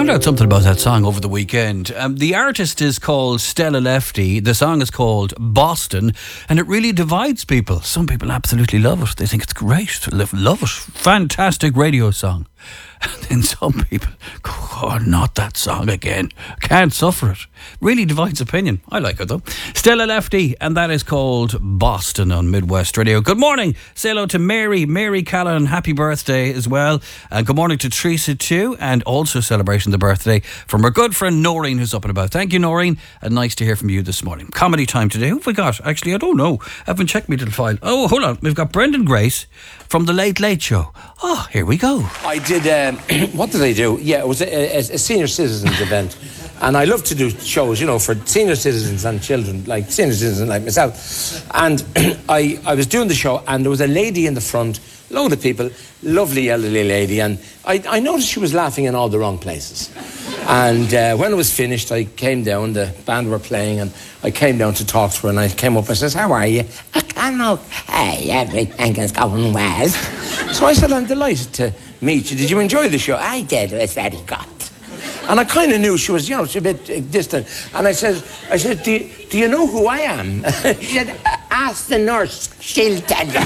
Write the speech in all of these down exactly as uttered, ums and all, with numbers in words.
found out something about that song over the weekend. Um, the artist is called Stella Lefty. The song is called Boston, and it really divides people. Some people absolutely love it. They think it's great. Love it. Fantastic radio song. And then some people go, oh, not that song again. Can't suffer it. Really divides opinion. I like it though. Stella Lefty, and that is called Boston on Midwest Radio. Good morning. Say hello to Mary. Mary Callan, happy birthday as well. And good morning to Teresa too, and also celebrating the birthday from our good friend Noreen, who's up and about. Thank you, Noreen, and nice to hear from you this morning. Comedy time today. Who have we got? Actually, I don't know. I haven't checked my little file. Oh, hold on. We've got Brendan Grace from The Late Late Show. Oh, here we go. I did, um, what did I do? Yeah, it was a, a, a senior citizens event. And I love to do shows, you know, for senior citizens and children, like senior citizens like myself. And I, I was doing the show, and there was a lady in the front, load of people, lovely elderly lady, and I, I noticed she was laughing in all the wrong places. And uh, when it was finished, I came down, the band were playing, and I came down to talk to her, and I came up and says, how are you? I'm okay, everything is going well. So I said, I'm delighted to meet you. Did you enjoy the show? I did, it was very good. And I kind of knew she was, you know, she's a bit uh, distant. And I said, I said, do you, do you know who I am? She said, ask the nurse, she'll tell you.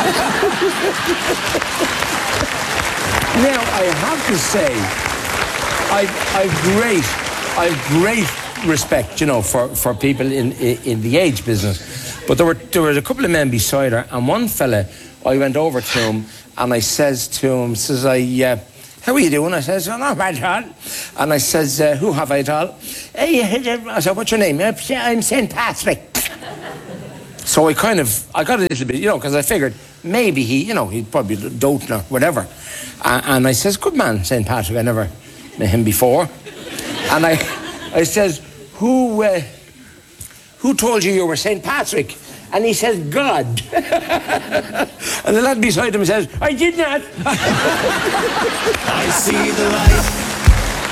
Now, I have to say, I've, I've great, I've great respect, you know, for, for people in, in, in the age business. But there were, there were a couple of men beside her, and one fella, I went over to him, and I says to him, says, I... Uh, how are you doing? I says, oh, not bad at all. And I says, uh, who have I at all? Hey, I said, what's your name? I'm Saint Patrick. So I kind of, I got a little bit, you know, because I figured maybe he, you know, he'd probably dote or whatever. Uh, and I says, good man, Saint Patrick. I never met him before. And I, I says, who, uh, who told you you were Saint Patrick? And he says, God. And the lad beside him says, I did not. I see the light.